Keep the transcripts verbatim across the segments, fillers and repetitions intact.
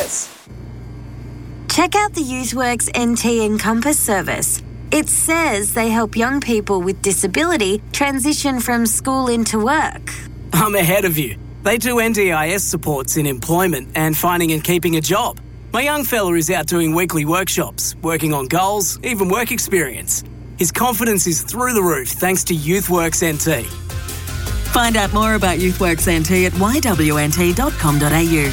less. Check out the YouthWorks N T Encompass service. It says they help young people with disability transition from school into work. I'm ahead of you. They do N D I S supports in employment and finding and keeping a job. My young fella is out doing weekly workshops, working on goals, even work experience. His confidence is through the roof thanks to YouthWorks N T. Find out more about YouthWorks N T at y w n t dot com dot a u.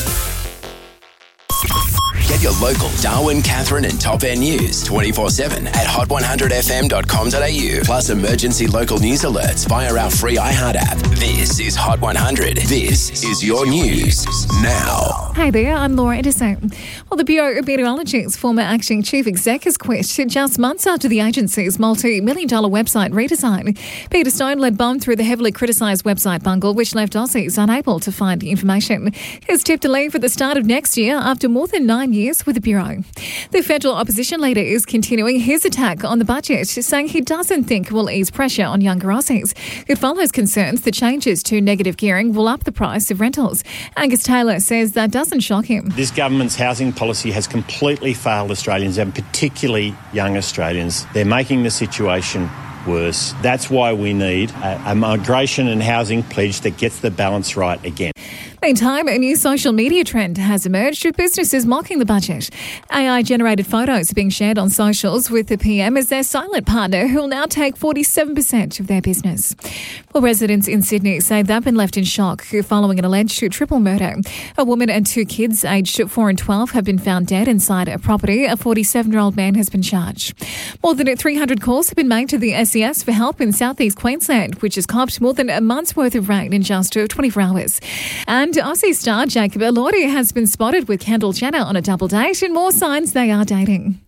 Get your local Darwin, Catherine and Top End news twenty-four seven at hot one hundred f m dot com dot a u. Plus emergency local news alerts via our free iHeart app. This is Hot one hundred. This is your news now. Hey there, I'm Laura Edison. Well, the Bureau of Meteorology's former acting chief exec has quit just months after the agency's multi-million dollar website redesign. Peter Stone led bomb through the heavily criticised website bungle, which left Aussies unable to find information. He's tipped to leave at the start of next year after more than nine years with the Bureau. The federal opposition leader is continuing his attack on the budget, saying he doesn't think it will ease pressure on younger Aussies. It follows concerns the changes to negative gearing will up the price of rentals. Angus Taylor says that doesn't shock him. This government's housing policy has completely failed Australians, and particularly young Australians. They're making the situation worse. That's why we need a, a migration and housing pledge that gets the balance right again. Meantime, a new social media trend has emerged with businesses mocking the budget. A I-generated photos are being shared on socials with the P M as their silent partner, who will now take forty-seven percent of their business. Well, residents in Sydney say they've been left in shock following an alleged triple murder. A woman and two kids aged four and twelve have been found dead inside a property. A forty-seven-year-old man has been charged. More than three hundred calls have been made to the S E S for help in southeast Queensland, which has copped more than a month's worth of rain in just twenty-four hours. And Aussie star Jacob Elordi has been spotted with Kendall Jenner on a double date, and more signs they are dating.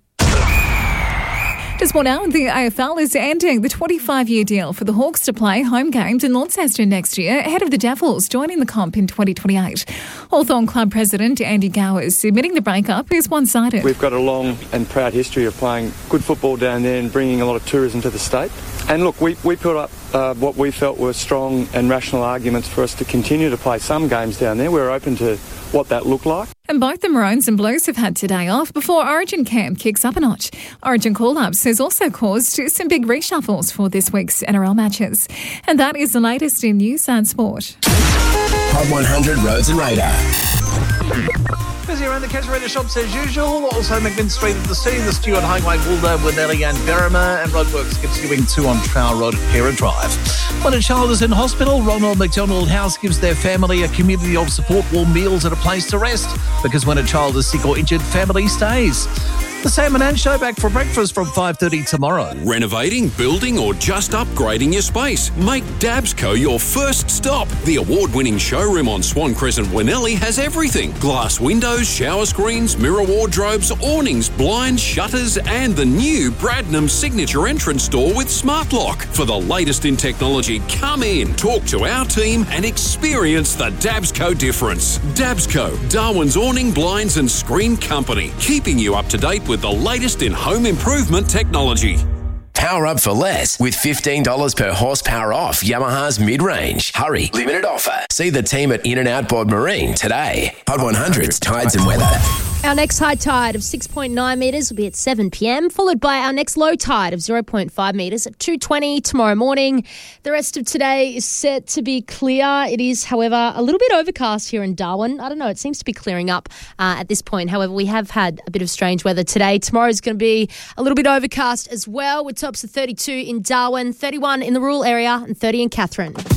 Just more now, the A F L is ending the twenty-five-year deal for the Hawks to play home games in Launceston next year, ahead of the Devils joining the comp in twenty twenty-eight. Hawthorn Club President Andy Gowers admitting the breakup is one-sided. We've got a long and proud history of playing good football down there and bringing a lot of tourism to the state. And look, we, we put up uh, what we felt were strong and rational arguments for us to continue to play some games down there. We're open to what that looked like. And both the Maroons and Blues have had today off before Origin camp kicks up a notch. Origin call-ups has also caused some big reshuffles for this week's N R L matches. And that is the latest in news and sport. Hot one hundred Roads and Radar. Busy around the Casuarina shops as usual. Also McMinn Street at the City, the Stuart Highway, Wooldo, Winnelly and Berrima, and roadworks continuing two on Trower Road at Pera Drive. When a child is in hospital, Ronald McDonald House gives their family a community of support, warm meals and a place to rest, because when a child is sick or injured, family stays. The Sam and Ann Show back for breakfast from five thirty tomorrow. Renovating, building or just upgrading your space? Make Dabsco your first stop. The award-winning showroom on Swan Crescent, Winnelly has everything. Glass windows, shower screens, mirror wardrobes, awnings, blinds, shutters and the new Bradnam signature entrance door with smart lock. For the latest in technology, come in, talk to our team and experience the Dabsco difference. Dabsco, Darwin's awning, blinds and screen company, keeping you up to date with the latest in home improvement technology. Power up for less with fifteen dollars per horsepower off Yamaha's mid-range. Hurry, limited offer. See the team at In and Out Board Marine today. Hot one hundred's Tides and Weather. Our next high tide of six point nine metres will be at seven p.m, followed by our next low tide of zero point five metres at two twenty tomorrow morning. The rest of today is set to be clear. It is, however, a little bit overcast here in Darwin. I don't know, it seems to be clearing up uh, at this point. However, we have had a bit of strange weather today. Tomorrow is going to be a little bit overcast as well, with tops of thirty-two in Darwin, thirty-one in the rural area and thirty in Catherine.